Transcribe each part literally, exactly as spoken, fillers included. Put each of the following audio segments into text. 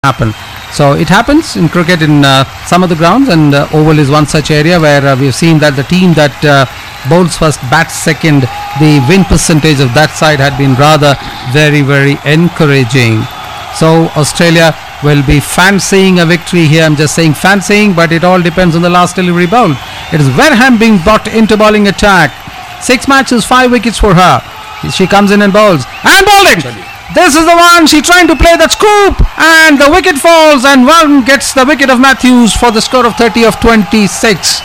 happen. So it happens in cricket in uh, some of the grounds, and uh, oval is one such area where uh, we've seen that the team that uh, bowls first, bats second, the win percentage of that side had been rather very very encouraging. So Australia will be fancying a victory here. I'm just saying fancying, but it all depends on the last delivery bowl. It is Wareham being brought into bowling attack. Six matches, five wickets for her. She comes in and bowls and bowling. This is the one, she trying to play that scoop, and the wicket falls, and one gets the wicket of Matthews for the score of thirty of twenty-six.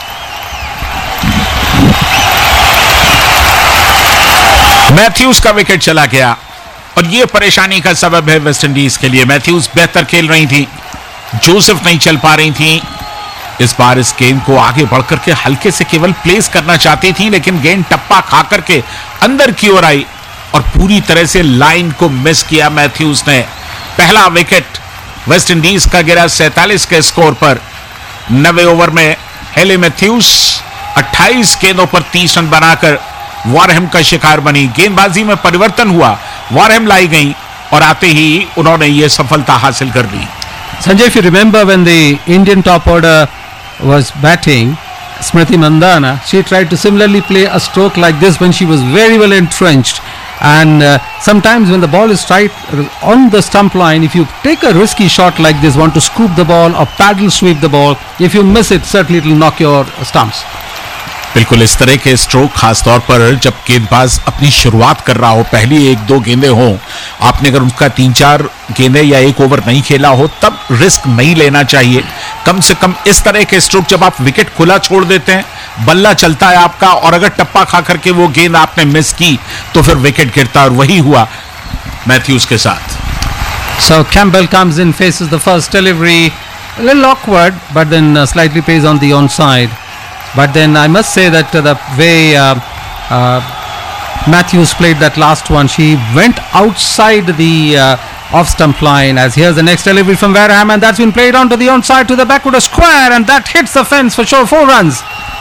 Mathews का wicket चला गया और ये परेशानी का सबब है West Indies के लिए। मैथ्यूज बेहतर खेल रही थी, जोसेफ नहीं चल पा रही थी। इस बार इस गेंद को आगे बढ़कर के हल्के से केवल प्लेस करना चाहती थी, लेकिन गेंद टप्पा खा करके अंदर की ओर आई और पूरी तरह से लाइन को मिस किया मैथ्यूज ने। पहला विकेट वेस्ट इंडीज का गिरा सैंतालीस के स्कोर पर। नवे ओवर में हेले मैथ्यूज अट्ठाईस गेंदों पर तीस रन बनाकर वारहेम का शिकार बनी। गेंदबाजी में परिवर्तन हुआ, वारहेम लाई गई और आते ही उन्होंने ये सफलता हासिल कर ली। Sanjay, if you remember when the Indian top order was batting, Smriti Mandhana, she tried to similarly play a stroke like this when she was very well entrenched. And uh, sometimes when the ball is right on the stump line, if you take a risky shot like this, want to scoop the ball or paddle sweep the ball, if you miss it, certainly it will knock your stumps. बिल्कुल इस तरह के stroke खासतौर पर जब गेंदबाज अपनी शुरुआत कर रहा हो, पहली एक दो गेंदें हों, आपने अगर उनका तीन चार गेंदें या एक ओवर नहीं खेला हो, तब रिस्क नहीं लेना चाहिए। कम से कम इस तरह के स्ट्रोक जब आप विकेट खुला छोड़ देते हैं, बल्ला चलता है आपका, और अगर टप्पा खा करके वो गेंद आपने मिस की तो फिर विकेट गिरता, और वही हुआ मैथ्यूज के साथ। So Campbell comes in, faces the first delivery, a little awkward, but then uh, slightly plays on the onside. But then I must say that uh, the way uh, uh, Matthews played that last one, she went outside the uh, off stump line. As here's the next delivery from Wareham, and that's been played onto the onside to the backward square, and that hits the fence for sure. Four runs.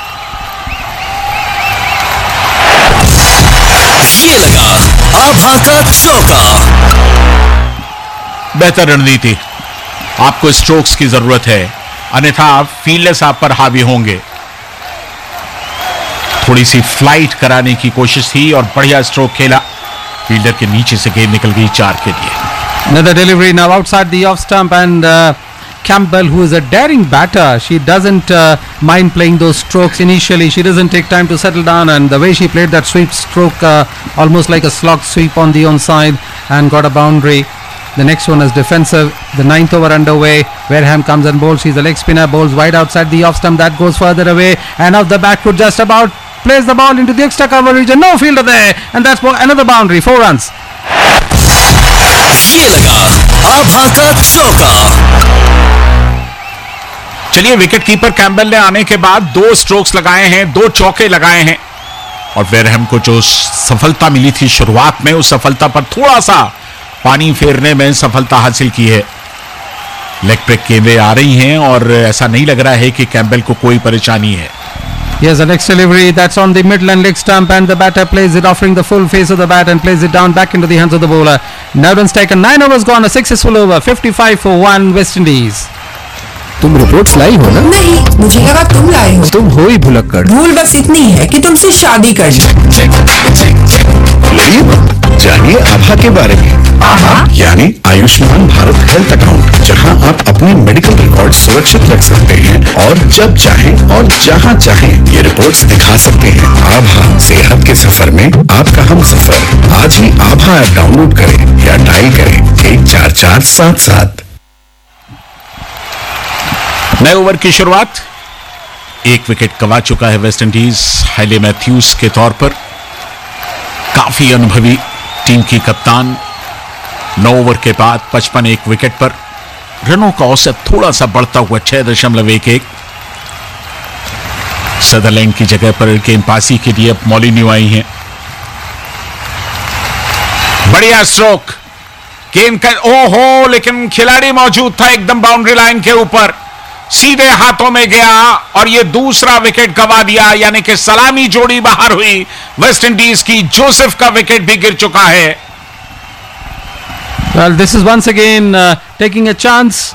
ये लगा आभा का चौका। बेहतर रणनीति, आपको strokes की जरूरत है, अन्यथा फील्डर्स आप पर हावी होंगे। थोड़ी सी फ्लाइट कराने की कोशिश थी और बढ़िया स्ट्रोक खेला, फील्डर के नीचे से गेंद निकल गई चार के लिए। Another delivery now outside the off stump, and uh, Campbell, who is a daring batter, she doesn't uh, mind playing those strokes initially. She doesn't take time to settle down, and the way she played that sweep stroke, uh, almost like a slog sweep on the onside, and got a boundary. The next one is defensive. The ninth over underway. Wareham comes and bowls. She's a leg spinner, bowls wide outside the off stump. That goes further away, and off the back foot, just about plays the ball into the extra cover region. No fielder there, and that's another boundary. Four runs. ये लगा आभा का चौका। चलिए, wicket keeper Campbell ने आने के बाद दो स्ट्रोक्स लगाए हैं, दो चौके लगाए हैं, और वेरहम को जो सफलता मिली थी शुरुआत में, उस सफलता पर थोड़ा सा पानी फेरने में सफलता हासिल की है। लेग ब्रेक गेंदें आ रही हैं और ऐसा नहीं लग रहा है कि कैम्बल को कोई परेशानी है। Here's the next delivery, that's on the middle and leg stump, and the batter plays it, offering the full face of the bat, and plays it down back into the hands of the bowler. Nine runs taken, nine overs gone, a successful over, fifty-five for one West Indies. तुम reports लाई हो ना? नहीं, मुझे लगा तुम लाए हो। तुम हो ही भुलक्कड़। भूल बस इतनी है कि तुमसे शादी कर ली। जानिए आभा के बारे में। आभा यानी आयुष्मान भारत हेल्थ अकाउंट, जहां आप अपने मेडिकल रिकॉर्ड सुरक्षित रख सकते हैं और जब चाहें और जहां चाहें ये रिपोर्ट्स दिखा सकते हैं। आभा, सेहत के सफर में आपका हम सफर। आज ही आभा ऐप डाउनलोड करें या डायल करें एक चार चार सात सात। नए ओवर की शुरुआत, एक विकेट गंवा चुका है वेस्ट इंडीज हेले मैथ्यूज के तौर पर। काफी अनुभवी टीम की कप्तान। नौ ओवर के बाद पचपन एक विकेट पर, रनों का औसत थोड़ा सा बढ़ता हुआ छह दशमलव एक एक। सदरलैंड की जगह पर गेंदबाजी के लिए अब मॉलिन्यू आई हैं। बढ़िया स्ट्रोक, गेंद का ओहो, लेकिन खिलाड़ी मौजूद था एकदम बाउंड्री लाइन के ऊपर, सीधे हाथों में गया और यह दूसरा विकेट गंवा दिया, यानी कि सलामी जोड़ी बाहर हुई वेस्ट इंडीज की। जोसेफ का विकेट भी गिर चुका है। Well, this is once again uh, taking a chance